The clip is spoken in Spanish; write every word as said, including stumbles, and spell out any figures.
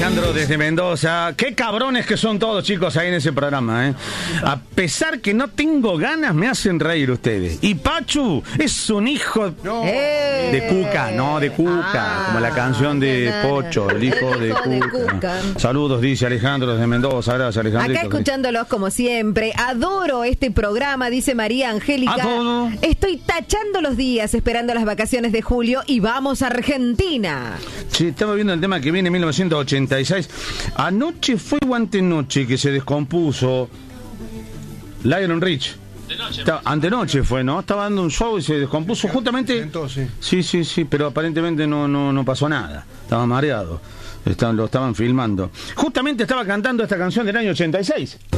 Alejandro desde Mendoza. Qué cabrones que son todos, chicos, ahí en ese programa, ¿eh? A pesar que no tengo ganas, me hacen reír ustedes. Y Pachu es un hijo No. de Cuca, no, de Cuca, Ah, como la canción de Pocho, el hijo de hijo de Cuca. Cuca. Saludos, dice Alejandro desde Mendoza. Gracias, Alejandro. Acá escuchándolos como siempre. Adoro este programa, dice María Angélica. Adoro. Estoy tachando los días esperando las vacaciones de julio y vamos a Argentina. Sí, estaba viendo el tema que viene en mil novecientos ochenta y seis. Anoche fue o antenoche que se descompuso Lionel Rich. Está, antenoche fue, ¿no? Estaba dando un show y se descompuso justamente. Entonces. Sí, sí, sí, pero aparentemente no, no, no pasó nada. Estaba mareado. Estaban, lo estaban filmando. Justamente estaba cantando esta canción del año ochenta y seis.